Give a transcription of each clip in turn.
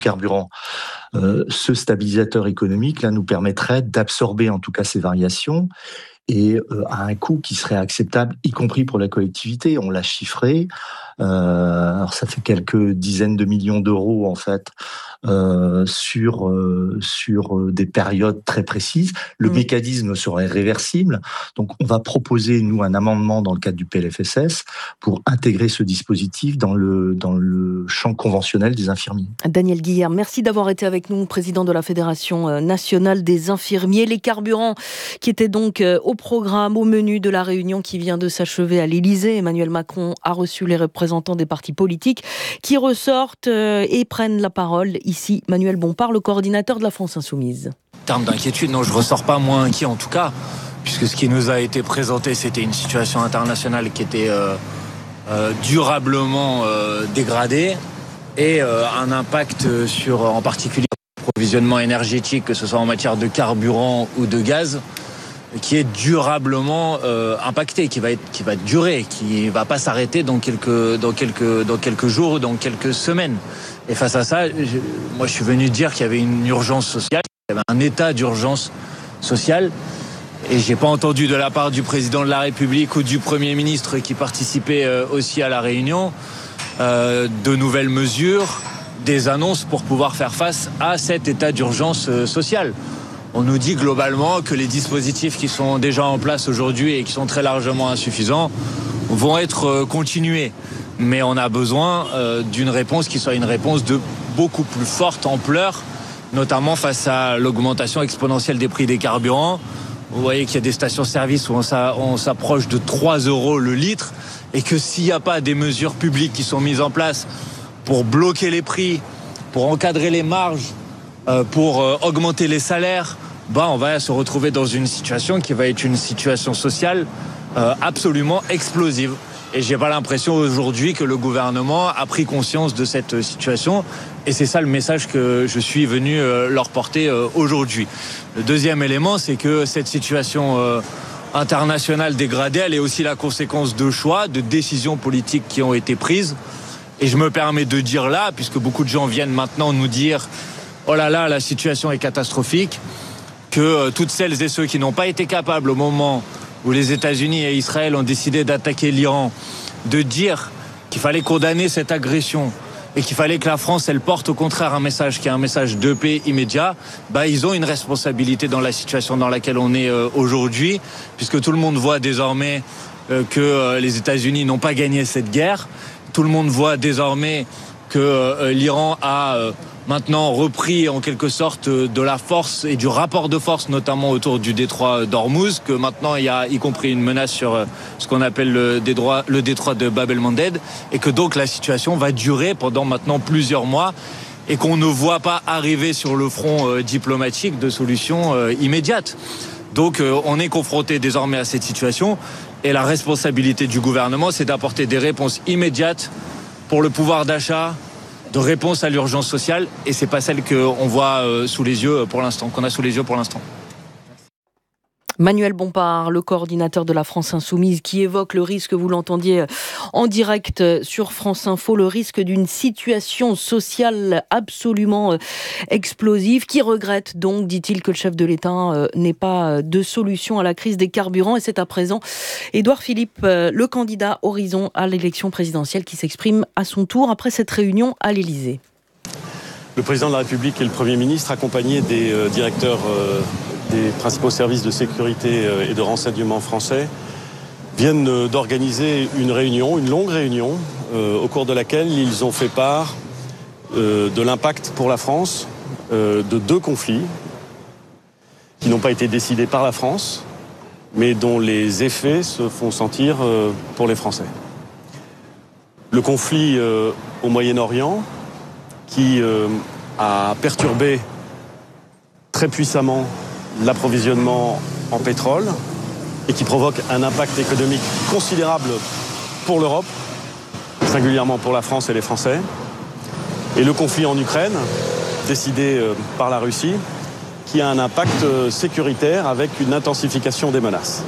carburant. Ce stabilisateur économique là nous permettrait d'absorber en tout cas ces variations et à un coût qui serait acceptable, y compris pour la collectivité. On l'a chiffré. Alors ça fait quelques dizaines de millions d'euros en fait sur des périodes très précises. Le mécanisme serait réversible. Donc on va proposer nous un amendement dans le cadre du PLFSS pour intégrer ce dispositif dans le champ conventionnel des infirmiers. Daniel Guillaume, merci d'avoir été avec nous, président de la Fédération nationale des infirmiers. Les carburants qui étaient donc au programme, au menu de la réunion qui vient de s'achever à l'Élysée. Emmanuel Macron a reçu les représentants des partis politiques qui ressortent et prennent la parole. Ici, Manuel Bompard, le coordinateur de la France Insoumise. En termes d'inquiétude, non, je ne ressors pas moins inquiet en tout cas, puisque ce qui nous a été présenté, c'était une situation internationale qui était durablement dégradée et un impact sur, en particulier, l'approvisionnement énergétique, que ce soit en matière de carburant ou de gaz, qui est durablement impacté, qui va durer, qui va pas s'arrêter dans quelques jours ou dans quelques semaines. Et face à ça, moi je suis venu dire qu'il y avait une urgence sociale, qu'il y avait un état d'urgence sociale. Et j'ai pas entendu de la part du président de la République ou du Premier ministre qui participait aussi à la réunion de nouvelles mesures, des annonces pour pouvoir faire face à cet état d'urgence sociale. On nous dit globalement que les dispositifs qui sont déjà en place aujourd'hui et qui sont très largement insuffisants vont être continués. Mais on a besoin d'une réponse qui soit une réponse de beaucoup plus forte ampleur, notamment face à l'augmentation exponentielle des prix des carburants. Vous voyez qu'il y a des stations-service où on s'approche de 3 € le litre et que s'il n'y a pas des mesures publiques qui sont mises en place pour bloquer les prix, pour encadrer les marges, pour augmenter les salaires, on va se retrouver dans une situation qui va être une situation sociale absolument explosive. Et j'ai pas l'impression aujourd'hui que le gouvernement a pris conscience de cette situation. Et c'est ça le message que je suis venu leur porter aujourd'hui. Le deuxième élément, c'est que cette situation internationale dégradée, elle est aussi la conséquence de choix, de décisions politiques qui ont été prises. Et je me permets de dire là, puisque beaucoup de gens viennent maintenant nous dire « Oh là là, la situation est catastrophique », que toutes celles et ceux qui n'ont pas été capables au moment où les États-Unis et Israël ont décidé d'attaquer l'Iran, de dire qu'il fallait condamner cette agression et qu'il fallait que la France, elle porte au contraire un message qui est un message de paix immédiat, ils ont une responsabilité dans la situation dans laquelle on est aujourd'hui, puisque tout le monde voit désormais que les États-Unis n'ont pas gagné cette guerre. Tout le monde voit désormais que l'Iran a maintenant repris en quelque sorte de la force et du rapport de force, notamment autour du détroit d'Ormuz, que maintenant il y a y compris une menace sur ce qu'on appelle le détroit de Bab el-Mandeb, et que donc la situation va durer pendant maintenant plusieurs mois et qu'on ne voit pas arriver sur le front diplomatique de solutions immédiates. Donc on est confronté désormais à cette situation et la responsabilité du gouvernement, c'est d'apporter des réponses immédiates pour le pouvoir d'achat, de réponse à l'urgence sociale, et c'est pas celle qu'on voit sous les yeux pour l'instant, qu'on a sous les yeux pour l'instant. Manuel Bompard, le coordinateur de la France Insoumise, qui évoque le risque, vous l'entendiez en direct sur France Info, le risque d'une situation sociale absolument explosive, qui regrette donc, dit-il, que le chef de l'État n'ait pas de solution à la crise des carburants. Et c'est à présent Édouard Philippe, le candidat Horizon à l'élection présidentielle, qui s'exprime à son tour après cette réunion à l'Élysée. Le président de la République et le Premier ministre, accompagnés des directeurs des principaux services de sécurité et de renseignement français, viennent d'organiser une réunion, une longue réunion, au cours de laquelle ils ont fait part de l'impact pour la France de 2 conflits qui n'ont pas été décidés par la France, mais dont les effets se font sentir pour les Français. Le conflit au Moyen-Orient, qui a perturbé très puissamment l'approvisionnement en pétrole et qui provoque un impact économique considérable pour l'Europe, singulièrement pour la France et les Français. Et le conflit en Ukraine, décidé par la Russie, qui a un impact sécuritaire avec une intensification des menaces.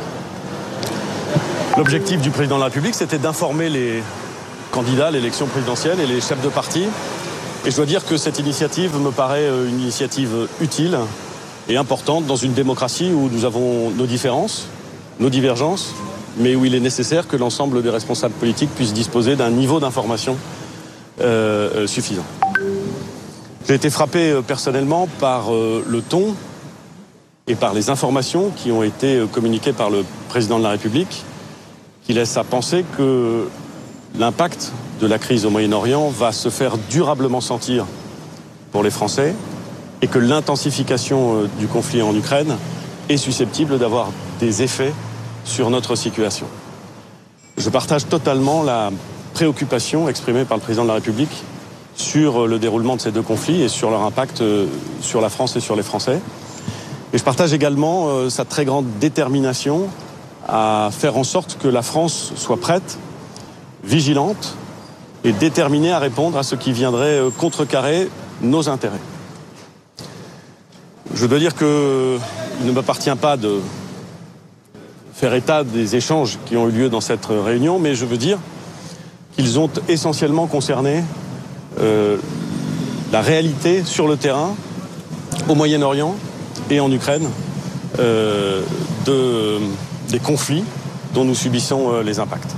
L'objectif du président de la République, c'était d'informer les candidats à l'élection présidentielle et les chefs de parti Et je dois dire que cette initiative me paraît une initiative utile et importante dans une démocratie où nous avons nos différences, nos divergences, mais où il est nécessaire que l'ensemble des responsables politiques puissent disposer d'un niveau d'information suffisant. J'ai été frappé personnellement par le ton et par les informations qui ont été communiquées par le président de la République, qui laissent à penser que l'impact de la crise au Moyen-Orient va se faire durablement sentir pour les Français et que l'intensification du conflit en Ukraine est susceptible d'avoir des effets sur notre situation. Je partage totalement la préoccupation exprimée par le président de la République sur le déroulement de ces deux conflits et sur leur impact sur la France et sur les Français. Et je partage également sa très grande détermination à faire en sorte que la France soit prête, vigilante et déterminée à répondre à ce qui viendrait contrecarrer nos intérêts. Je dois dire qu'il ne m'appartient pas de faire état des échanges qui ont eu lieu dans cette réunion, mais je veux dire qu'ils ont essentiellement concerné la réalité sur le terrain, au Moyen-Orient et en Ukraine, des conflits dont nous subissons les impacts.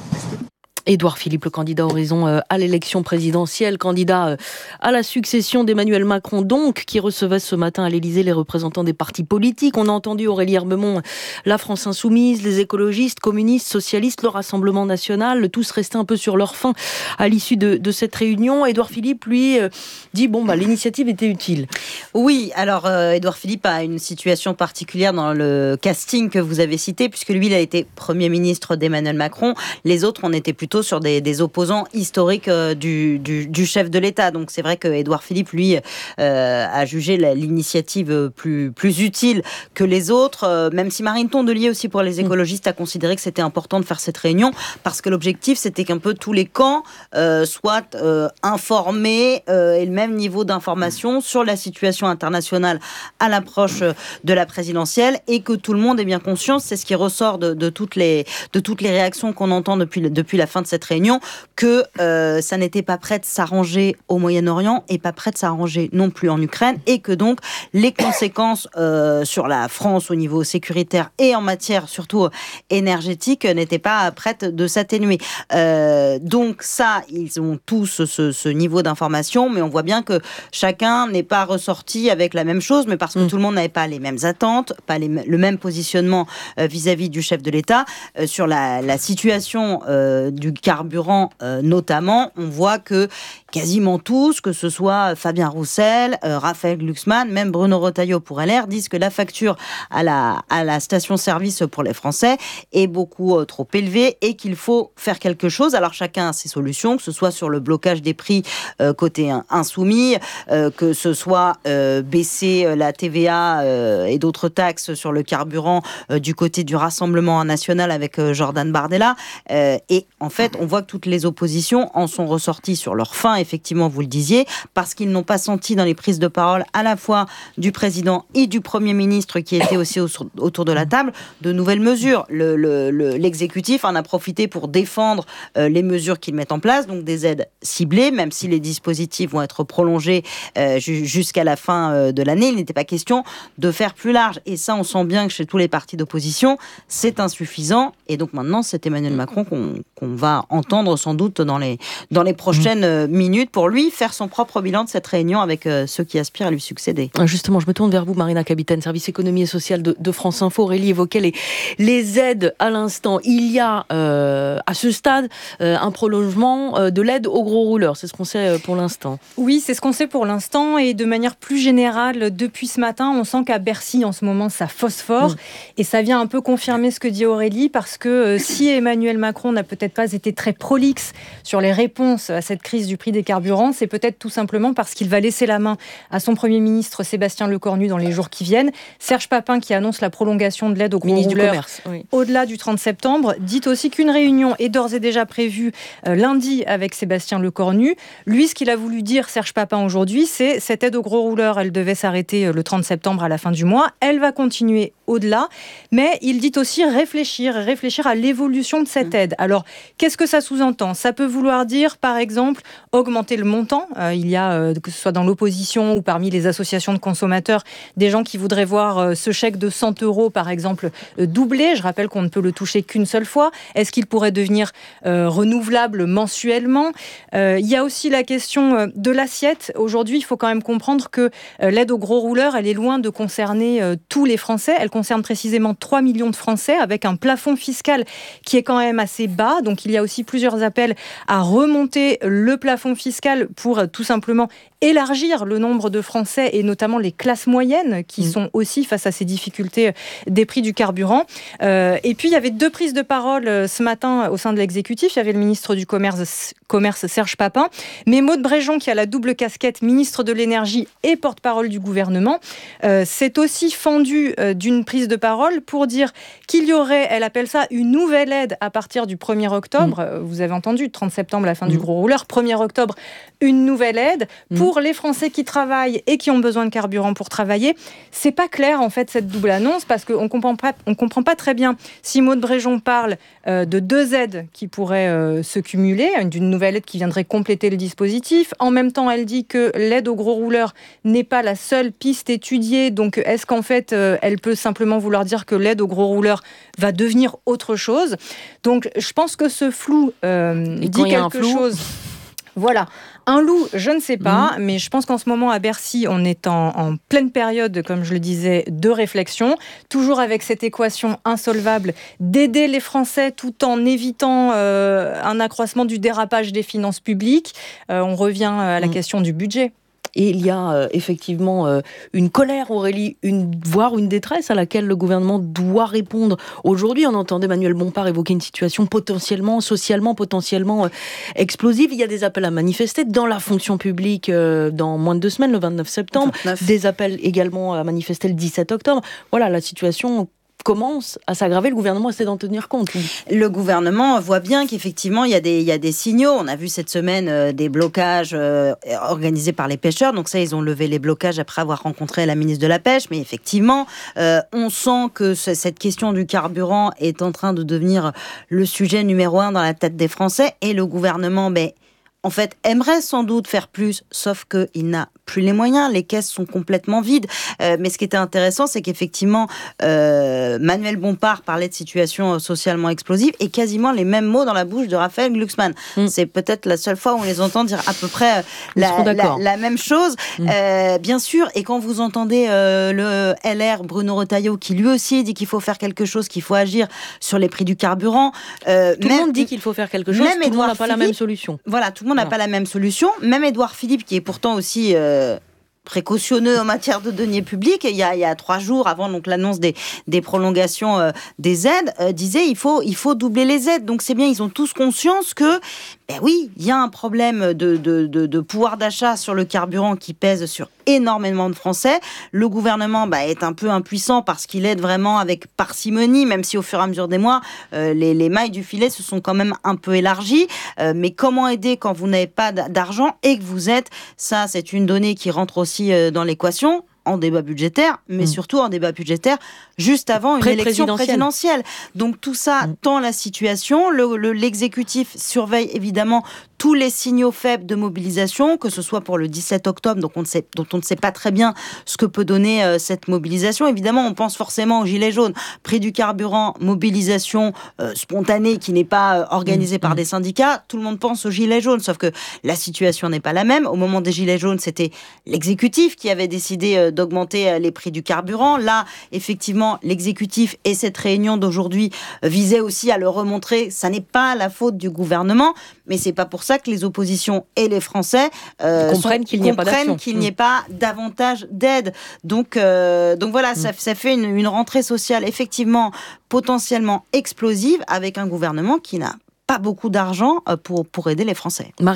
Édouard Philippe, le candidat Horizon à l'élection présidentielle, candidat à la succession d'Emmanuel Macron, donc, qui recevait ce matin à l'Élysée les représentants des partis politiques. On a entendu Aurélie Herbemont, la France Insoumise, les écologistes, communistes, socialistes, le Rassemblement National, tous restés un peu sur leur faim à l'issue de cette réunion. Édouard Philippe, lui, dit l'initiative était utile. Oui, alors Édouard Philippe a une situation particulière dans le casting que vous avez cité, puisque lui, il a été Premier ministre d'Emmanuel Macron. Les autres, on était plutôt sur des opposants historiques du chef de l'État. Donc c'est vrai que Édouard Philippe, lui, a jugé l'initiative plus utile que les autres, même si Marine Tondelier aussi pour les écologistes a considéré que c'était important de faire cette réunion, parce que l'objectif c'était qu'un peu tous les camps soient informés et le même niveau d'information sur la situation internationale à l'approche de la présidentielle, et que tout le monde ait bien conscience, c'est ce qui ressort de toutes les réactions qu'on entend depuis la fin de cette réunion, que ça n'était pas prêt de s'arranger au Moyen-Orient et pas prêt de s'arranger non plus en Ukraine, et que donc les conséquences sur la France au niveau sécuritaire et en matière surtout énergétique n'étaient pas prêtes de s'atténuer. Donc ça, ils ont tous ce niveau d'information, mais on voit bien que chacun n'est pas ressorti avec la même chose, mais parce que tout le monde n'avait pas les mêmes attentes, pas le même positionnement vis-à-vis du chef de l'État. Sur la situation du carburant notamment, on voit que quasiment tous, que ce soit Fabien Roussel, Raphaël Glucksmann, même Bruno Retailleau pour LR, disent que la facture à la station-service pour les Français est beaucoup trop élevée et qu'il faut faire quelque chose. Alors chacun a ses solutions, que ce soit sur le blocage des prix côté insoumis, que ce soit baisser la TVA et d'autres taxes sur le carburant du côté du Rassemblement national avec Jordan Bardella. Et en fait, on voit que toutes les oppositions en sont ressorties sur leur faim, effectivement, vous le disiez, parce qu'ils n'ont pas senti dans les prises de parole à la fois du président et du Premier ministre qui étaient aussi autour de la table de nouvelles mesures. L'exécutif en a profité pour défendre les mesures qu'ils mettent en place, donc des aides ciblées, même si les dispositifs vont être prolongés jusqu'à la fin de l'année. Il n'était pas question de faire plus large. Et ça, on sent bien que chez tous les partis d'opposition, c'est insuffisant. Et donc maintenant, c'est Emmanuel Macron qu'on va entendre sans doute dans les prochaines minutes pour lui faire son propre bilan de cette réunion avec ceux qui aspirent à lui succéder. Justement, je me tourne vers vous, Marina Capitaine, service économie et social de France Info. Aurélie évoquait les aides à l'instant. Il y a à ce stade un prolongement de l'aide aux gros rouleurs. C'est ce qu'on sait pour l'instant. Oui, c'est ce qu'on sait pour l'instant, et de manière plus générale, depuis ce matin, on sent qu'à Bercy, en ce moment, ça phosphore. Et ça vient un peu confirmer ce que dit Aurélie, parce que si Emmanuel Macron n'a peut-être pas été très prolixe sur les réponses à cette crise du prix des carburants, c'est peut-être tout simplement parce qu'il va laisser la main à son Premier ministre Sébastien Lecornu dans les jours qui viennent. Serge Papin, qui annonce la prolongation de l'aide aux gros rouleurs du Commerce, oui, au-delà du 30 septembre, dit aussi qu'une réunion est d'ores et déjà prévue lundi avec Sébastien Lecornu. Lui, ce qu'il a voulu dire, Serge Papin, aujourd'hui, c'est cette aide aux gros rouleurs, elle devait s'arrêter le 30 septembre à la fin du mois. Elle va continuer au-delà, mais il dit aussi réfléchir à l'évolution de cette aide. Alors, qu'est-ce Qu'est-ce que ça sous-entend ? Ça peut vouloir dire, par exemple, augmenter le montant. Il y a, que ce soit dans l'opposition ou parmi les associations de consommateurs, des gens qui voudraient voir ce chèque de 100 €, par exemple, doublé. Je rappelle qu'on ne peut le toucher qu'une seule fois. Est-ce qu'il pourrait devenir renouvelable mensuellement ? Il y a aussi la question de l'assiette. Aujourd'hui, il faut quand même comprendre que l'aide aux gros rouleurs, elle est loin de concerner tous les Français. Elle concerne précisément 3 millions de Français avec un plafond fiscal qui est quand même assez bas. Donc, il y a aussi plusieurs appels à remonter le plafond fiscal pour tout simplement élargir le nombre de Français et notamment les classes moyennes qui sont aussi face à ces difficultés des prix du carburant. Et puis, il y avait 2 prises de parole ce matin au sein de l'exécutif. Il y avait le ministre du Commerce Serge Papin, mais Maud Bréjon, qui a la double casquette ministre de l'énergie et porte-parole du gouvernement, s'est aussi fendue d'une prise de parole pour dire qu'il y aurait, elle appelle ça, une nouvelle aide à partir du 1er octobre. Vous avez entendu, 30 septembre, la fin du gros rouleur. 1er octobre, une nouvelle aide pour les Français qui travaillent et qui ont besoin de carburant pour travailler. C'est pas clair, en fait, cette double annonce, parce qu'on comprend pas très bien si Maud Bréjon parle de 2 aides qui pourraient se cumuler, d'une nouvelle aide qui viendrait compléter le dispositif. En même temps, elle dit que l'aide aux gros rouleurs n'est pas la seule piste étudiée. Donc, est-ce qu'en fait, elle peut simplement vouloir dire que l'aide aux gros rouleurs va devenir autre chose ? Donc, je pense que ce flou dit quelque chose. Voilà. Un loup, je ne sais pas, mais je pense qu'en ce moment, à Bercy, on est en pleine période, comme je le disais, de réflexion, toujours avec cette équation insolvable d'aider les Français tout en évitant un accroissement du dérapage des finances publiques. On revient à la question du budget. Et il y a effectivement une colère, Aurélie, voire une détresse à laquelle le gouvernement doit répondre. Aujourd'hui, on entendait Emmanuel Bompard évoquer une situation socialement potentiellement explosive. Il y a des appels à manifester dans la fonction publique dans moins de 2 semaines, le 29 septembre. 29. Des appels également à manifester le 17 octobre. Voilà, la situation commence à s'aggraver. Le gouvernement essaie d'en tenir compte. Le gouvernement voit bien qu'effectivement, il y a des signaux. On a vu cette semaine des blocages organisés par les pêcheurs. Donc ça, ils ont levé les blocages après avoir rencontré la ministre de la Pêche. Mais effectivement, on sent que cette question du carburant est en train de devenir le sujet numéro 1 dans la tête des Français. Et le gouvernement, en fait, aimerait sans doute faire plus, sauf qu'il n'a plus les moyens, les caisses sont complètement vides. Mais ce qui était intéressant, c'est qu'effectivement, Manuel Bompard parlait de situation socialement explosive et quasiment les mêmes mots dans la bouche de Raphaël Glucksmann. C'est peut-être la seule fois où on les entend dire à peu près la même chose. Bien sûr, et quand vous entendez le LR, Bruno Retailleau, qui lui aussi dit qu'il faut faire quelque chose, qu'il faut agir sur les prix du carburant. Tout le monde dit qu'il faut faire quelque chose, tout le monde n'a pas la même solution. Voilà, tout le monde n'a pas la même solution. Même Édouard Philippe, qui est pourtant aussi précautionneux en matière de deniers publics, il y a 3 jours avant donc l'annonce des prolongations des aides, disait il faut doubler les aides. Donc c'est bien, ils ont tous conscience que oui, il y a un problème de pouvoir d'achat sur le carburant qui pèse sur énormément de Français. Le gouvernement est un peu impuissant parce qu'il aide vraiment avec parcimonie, même si au fur et à mesure des mois, les mailles du filet se sont quand même un peu élargies. Mais comment aider quand vous n'avez pas d'argent et que vous êtes, ça c'est une donnée qui rentre aussi dans l'équation, en débat budgétaire, mais surtout en débat budgétaire juste avant une élection présidentielle. Donc tout ça tend la situation. L'exécutif surveille évidemment tous les signaux faibles de mobilisation, que ce soit pour le 17 octobre, dont on ne sait pas très bien ce que peut donner cette mobilisation. Évidemment, on pense forcément aux gilets jaunes. Prix du carburant, mobilisation spontanée qui n'est pas organisée par des syndicats. Tout le monde pense aux gilets jaunes, sauf que la situation n'est pas la même. Au moment des gilets jaunes, c'était l'exécutif qui avait décidé d'augmenter les prix du carburant. Là, effectivement, l'exécutif et cette réunion d'aujourd'hui visaient aussi à le remontrer. Ça n'est pas la faute du gouvernement, mais c'est pas pour ça que les oppositions et les Français comprennent qu'il n'y ait pas davantage d'aide. Donc voilà, ça fait une rentrée sociale effectivement potentiellement explosive avec un gouvernement qui n'a pas beaucoup d'argent pour aider les Français. Marina,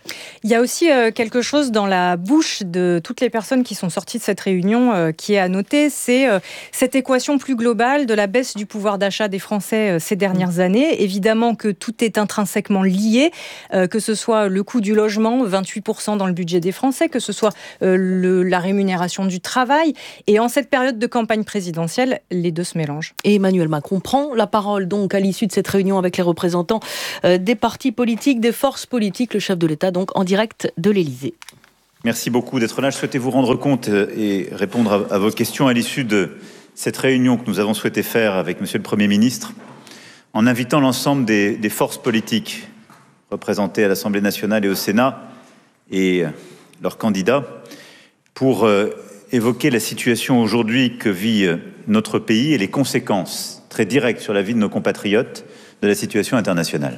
Il y a aussi quelque chose dans la bouche de toutes les personnes qui sont sorties de cette réunion qui est à noter, c'est cette équation plus globale de la baisse du pouvoir d'achat des Français ces dernières années. Évidemment que tout est intrinsèquement lié, que ce soit le coût du logement, 28% dans le budget des Français, que ce soit la rémunération du travail. Et en cette période de campagne présidentielle, les deux se mélangent. Et Emmanuel Macron prend la parole donc à l'issue de cette réunion avec les représentants des partis politiques, des forces politiques, le chef de l'État donc en direct de l'Élysée. Merci beaucoup d'être là. Je souhaitais vous rendre compte et répondre à vos questions à l'issue de cette réunion que nous avons souhaité faire avec Monsieur le Premier ministre, en invitant l'ensemble des forces politiques représentées à l'Assemblée nationale et au Sénat et leurs candidats pour évoquer la situation aujourd'hui que vit notre pays et les conséquences très directes sur la vie de nos compatriotes de la situation internationale.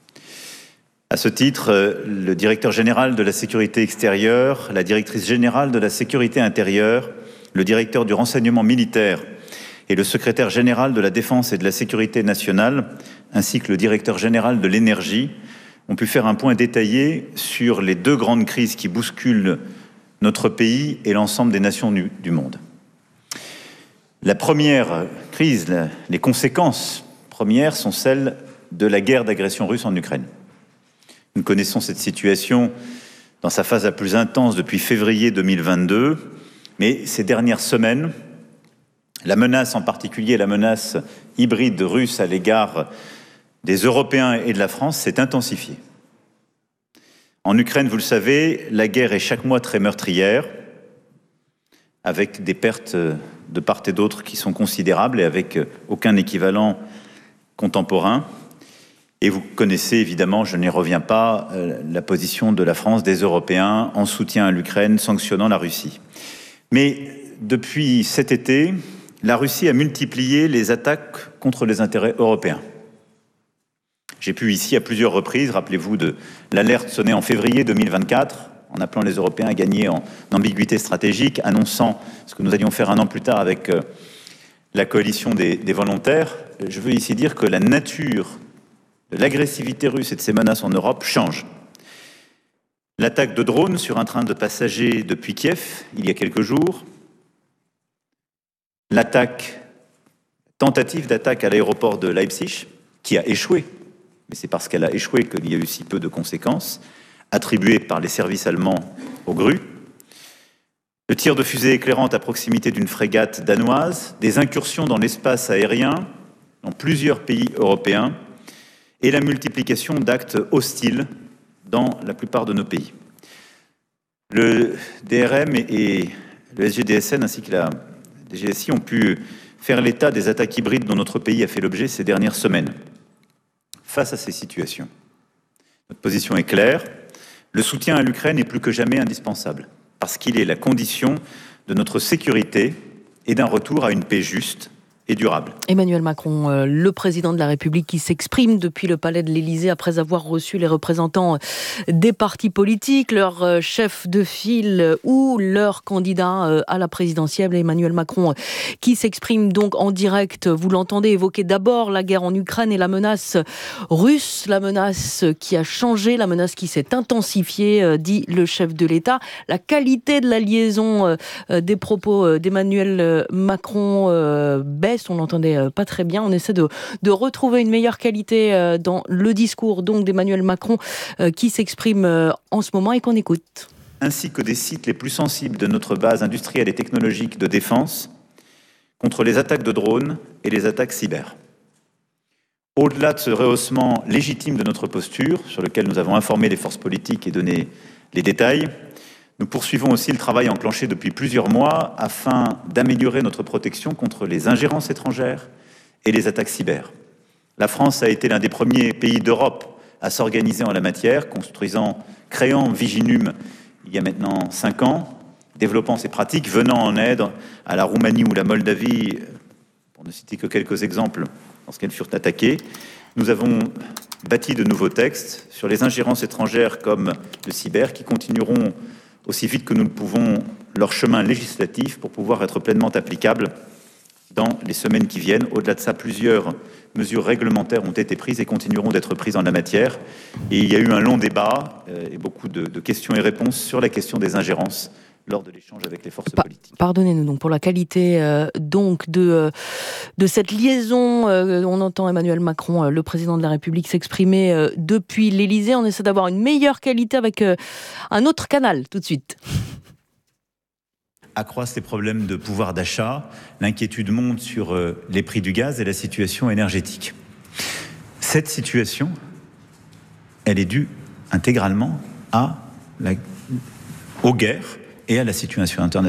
À ce titre, le directeur général de la sécurité extérieure, la directrice générale de la sécurité intérieure, le directeur du renseignement militaire et le secrétaire général de la défense et de la sécurité nationale, ainsi que le directeur général de l'énergie, ont pu faire un point détaillé sur les deux grandes crises qui bousculent notre pays et l'ensemble des nations du monde. La première crise, les conséquences premières sont celles de la guerre d'agression russe en Ukraine. Nous connaissons cette situation dans sa phase la plus intense depuis février 2022, mais ces dernières semaines, la menace, en particulier la menace hybride russe à l'égard des Européens et de la France, s'est intensifiée. En Ukraine, vous le savez, la guerre est chaque mois très meurtrière, avec des pertes de part et d'autre qui sont considérables et avec aucun équivalent contemporain. Et vous connaissez évidemment, je n'y reviens pas, la position de la France, des Européens, en soutien à l'Ukraine, sanctionnant la Russie. Mais depuis cet été, la Russie a multiplié les attaques contre les intérêts européens. J'ai pu ici, à plusieurs reprises, rappelez-vous de l'alerte sonnée en février 2024, en appelant les Européens à gagner en ambiguïté stratégique, annonçant ce que nous allions faire un an plus tard avec la coalition des volontaires. Je veux ici dire que la nature de l'agressivité russe et de ses menaces en Europe change. L'attaque de drones sur un train de passagers depuis Kiev, il y a quelques jours. Tentative d'attaque à l'aéroport de Leipzig, qui a échoué, mais c'est parce qu'elle a échoué qu'il y a eu si peu de conséquences, attribuées par les services allemands aux grues. Le tir de fusée éclairante à proximité d'une frégate danoise, des incursions dans l'espace aérien dans plusieurs pays européens, et la multiplication d'actes hostiles dans la plupart de nos pays. Le DRM et le SGDSN ainsi que la DGSI ont pu faire l'état des attaques hybrides dont notre pays a fait l'objet ces dernières semaines. Face à ces situations, notre position est claire. Le soutien à l'Ukraine est plus que jamais indispensable, parce qu'il est la condition de notre sécurité et d'un retour à une paix juste et durable. Emmanuel Macron, le président de la République qui s'exprime depuis le palais de l'Élysée après avoir reçu les représentants des partis politiques, leurs chefs de file ou leurs candidats à la présidentielle. Emmanuel Macron qui s'exprime donc en direct, vous l'entendez évoquer d'abord la guerre en Ukraine et la menace russe, la menace qui a changé, la menace qui s'est intensifiée, dit le chef de l'État. La qualité de la liaison des propos d'Emmanuel Macron baisse. On l'entendait pas très bien. On essaie de retrouver une meilleure qualité dans le discours donc d'Emmanuel Macron qui s'exprime en ce moment et qu'on écoute. Ainsi que des sites les plus sensibles de notre base industrielle et technologique de défense contre les attaques de drones et les attaques cyber. Au-delà de ce rehaussement légitime de notre posture, sur lequel nous avons informé les forces politiques et donné les détails, nous poursuivons aussi le travail enclenché depuis plusieurs mois afin d'améliorer notre protection contre les ingérences étrangères et les attaques cyber. La France a été l'un des premiers pays d'Europe à s'organiser en la matière, créant Viginum il y a maintenant 5 ans, développant ces pratiques, venant en aide à la Roumanie ou la Moldavie, pour ne citer que quelques exemples lorsqu'elles furent attaquées. Nous avons bâti de nouveaux textes sur les ingérences étrangères comme le cyber qui continueront aussi vite que nous le pouvons leur chemin législatif pour pouvoir être pleinement applicables dans les semaines qui viennent. Au-delà de ça, plusieurs mesures réglementaires ont été prises et continueront d'être prises en la matière. Et il y a eu un long débat et beaucoup de questions et réponses sur la question des ingérences lors de l'échange avec les forces politiques. Pardonnez-nous donc pour la qualité donc de cette liaison. On entend Emmanuel Macron, le président de la République, s'exprimer depuis l'Élysée. On essaie d'avoir une meilleure qualité avec un autre canal tout de suite. Accroissent les problèmes de pouvoir d'achat, l'inquiétude monte sur les prix du gaz et la situation énergétique. Cette situation, elle est due intégralement aux guerres et à la situation internationale.